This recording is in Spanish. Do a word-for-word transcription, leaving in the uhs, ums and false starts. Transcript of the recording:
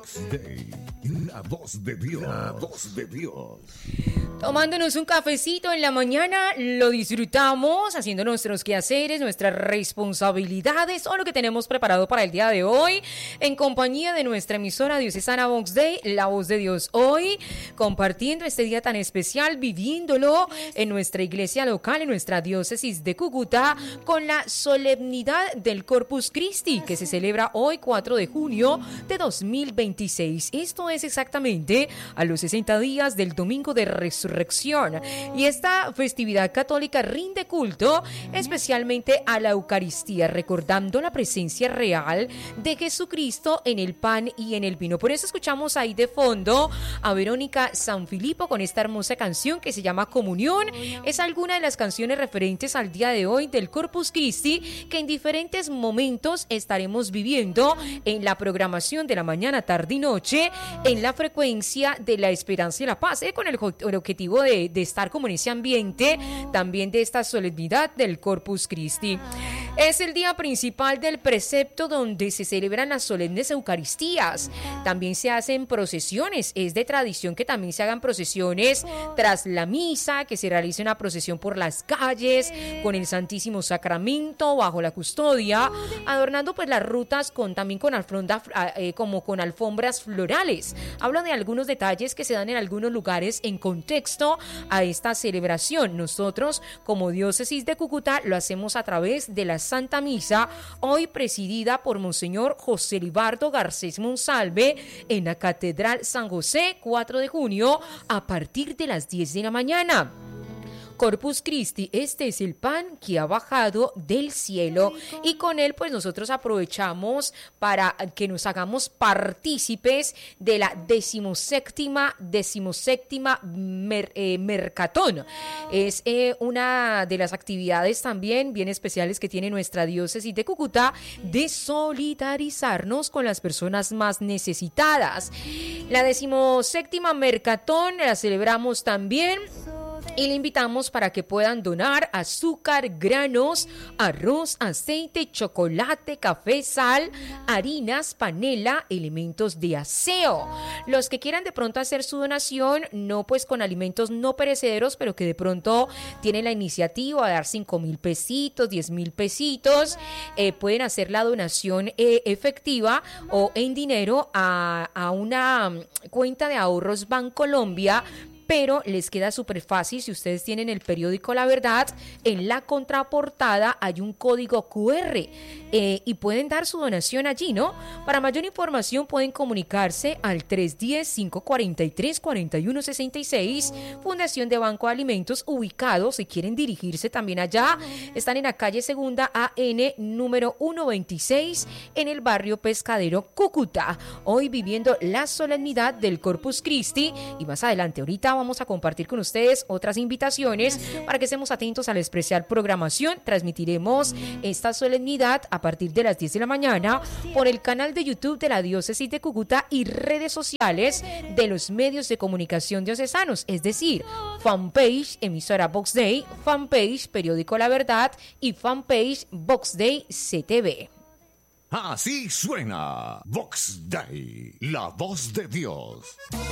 Vox Day, la voz de Dios, la voz de Dios. Tomándonos un cafecito en la mañana, lo disfrutamos, haciendo nuestros quehaceres, nuestras responsabilidades, todo lo que tenemos preparado para el día de hoy, en compañía de nuestra emisora diocesana Vox Day, la voz de Dios hoy, compartiendo este día tan especial, viviéndolo en nuestra iglesia local, en nuestra diócesis de Cúcuta, con la solemnidad del Corpus Christi, que se celebra hoy, cuatro de junio de dos mil veintiséis. Esto es exactamente a los sesenta días del Domingo de Resurrección. Y esta festividad católica rinde culto especialmente a la Eucaristía, recordando la presencia real de Jesucristo en el pan y en el vino. Por eso escuchamos ahí de fondo a Verónica Sanfilippo con esta hermosa canción que se llama Comunión. Es alguna de las canciones referentes al día de hoy del Corpus Christi que en diferentes momentos estaremos viviendo en la programación de la mañana, tarde y noche en la frecuencia de la esperanza y la paz, ¿eh? con el, el objetivo De, de estar como en ese ambiente también de esta solemnidad del Corpus Christi. Es el día principal del precepto donde se celebran las solemnes Eucaristías. También se hacen procesiones. Es de tradición que también se hagan procesiones tras la misa, que se realice una procesión por las calles con el Santísimo Sacramento bajo la custodia, adornando pues las rutas con también con alfombras eh, como con alfombras florales. Hablo de algunos detalles que se dan en algunos lugares en contexto a esta celebración. Nosotros, como diócesis de Cúcuta, lo hacemos a través de la Santa Misa, hoy presidida por Monseñor José Libardo Garcés Monsalve en la Catedral San José, cuatro de junio, a partir de las diez de la mañana. Corpus Christi, este es el pan que ha bajado del cielo, y con él pues nosotros aprovechamos para que nos hagamos partícipes de la decimoséptima, decimoséptima mer, eh, mercatón. Es eh, una de las actividades también bien especiales que tiene nuestra diócesis de Cúcuta de solidarizarnos con las personas más necesitadas. La decimoséptima mercatón la celebramos también y le invitamos para que puedan donar azúcar, granos, arroz, aceite, chocolate, café, sal, harinas, panela, elementos de aseo. Los que quieran de pronto hacer su donación, no pues con alimentos no perecederos, pero que de pronto tienen la iniciativa de dar cinco mil pesitos, diez mil pesitos, eh, pueden hacer la donación eh, efectiva o en dinero a, a una cuenta de ahorros Bancolombia. Pero les queda súper fácil si ustedes tienen el periódico La Verdad. En la contraportada hay un código cu erre eh, y pueden dar su donación allí, ¿no? Para mayor información pueden comunicarse al tres uno cero, cinco cuatro tres, cuatro uno seis seis, Fundación de Banco de Alimentos, ubicados, si quieren dirigirse también allá, están en la calle Segunda A N, número ciento veintiséis, en el barrio Pescadero, Cúcuta. Hoy viviendo la solemnidad del Corpus Christi, y más adelante, ahorita vamos a compartir con ustedes otras invitaciones para que estemos atentos a la especial programación. Transmitiremos esta solemnidad a partir de las diez de la mañana por el canal de YouTube de la Diócesis de Cúcuta y redes sociales de los medios de comunicación diocesanos, es decir, fanpage emisora Vox Day, fanpage periódico La Verdad y fanpage Vox Day C T V. Así suena Vox Day, la voz de Dios.